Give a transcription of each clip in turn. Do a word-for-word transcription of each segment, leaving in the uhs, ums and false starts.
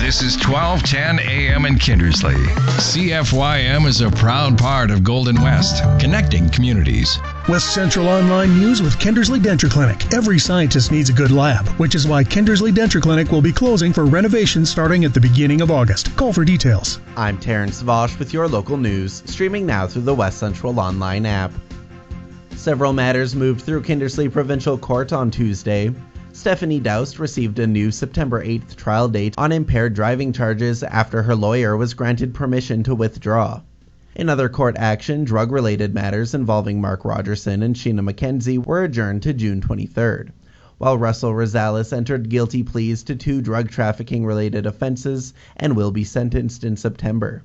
This is twelve ten A M in Kindersley. C F Y M is a proud part of Golden West, connecting communities. West Central Online News with Kindersley Denture Clinic. Every scientist needs a good lab, which is why Kindersley Denture Clinic will be closing for renovation starting at the beginning of August. Call for details. I'm Terrence Vosch with your local news, streaming now through the West Central Online app. Several matters moved through Kindersley Provincial Court on Tuesday. Stephanie Doust received a new September eighth trial date on impaired driving charges after her lawyer was granted permission to withdraw. In other court action, drug-related matters involving Mark Rogerson and Sheena McKenzie were adjourned to June twenty-third, while Russell Rosales entered guilty pleas to two drug trafficking-related offenses and will be sentenced in September.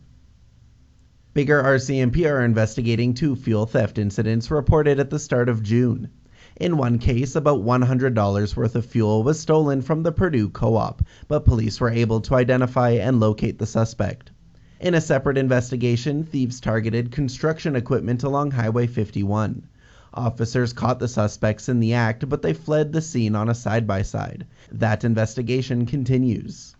Bigger R C M P are investigating two fuel theft incidents reported at the start of June. In one case, about one hundred dollars worth of fuel was stolen from the Purdue Co-op, but police were able to identify and locate the suspect. In a separate investigation, thieves targeted construction equipment along Highway fifty-one. Officers caught the suspects in the act, but they fled the scene on a side-by-side. That investigation continues.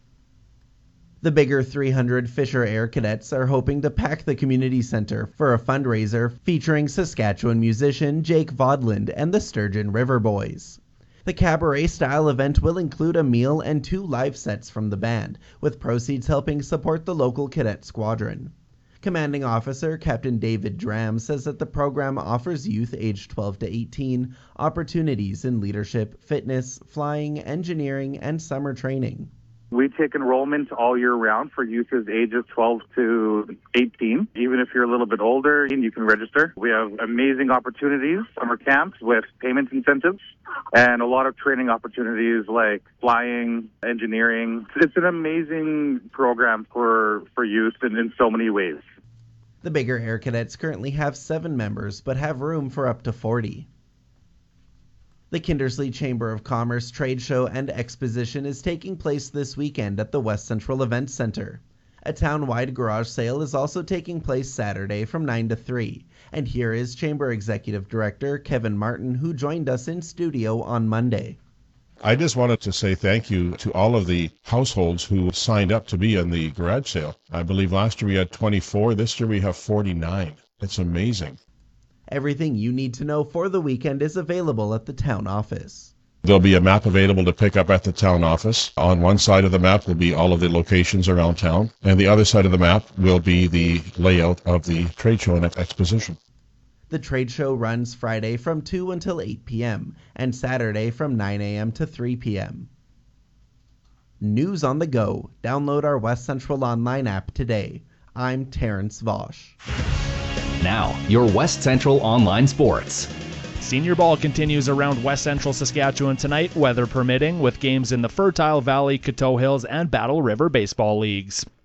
The Bigger three hundred Fisher Air Cadets are hoping to pack the community center for a fundraiser featuring Saskatchewan musician Jake Vodland and the Sturgeon River Boys. The cabaret-style event will include a meal and two live sets from the band, with proceeds helping support the local cadet squadron. Commanding Officer Captain David Dram says that the program offers youth aged twelve to eighteen opportunities in leadership, fitness, flying, engineering, and summer training. We take enrollment all year round for youth ages twelve to eighteen. Even if you're a little bit older, you can register. We have amazing opportunities, summer camps with payment incentives, and a lot of training opportunities like flying, engineering. It's an amazing program for, for youth in, in so many ways. The Bigger Air Cadets currently have seven members, but have room for up to forty. The Kindersley Chamber of Commerce Trade Show and Exposition is taking place this weekend at the West Central Events Center. A town-wide garage sale is also taking place Saturday from nine to three. And here is Chamber Executive Director Kevin Martin, who joined us in studio on Monday. I just wanted to say thank you to all of the households who signed up to be in the garage sale. I believe last year we had twenty-four, this year we have forty-nine. It's amazing. Everything you need to know for the weekend is available at the town office. There'll be a map available to pick up at the town office. On one side of the map will be all of the locations around town, and the other side of the map will be the layout of the trade show and exposition. The trade show runs Friday from two until eight p.m. and Saturday from nine a.m. to three p.m. News on the go. Download our West Central Online app today. I'm Terrence Vosch. Now, your West Central Online Sports. Senior ball continues around West Central Saskatchewan tonight, weather permitting, with games in the Fertile Valley, Coteau Hills, and Battle River baseball leagues.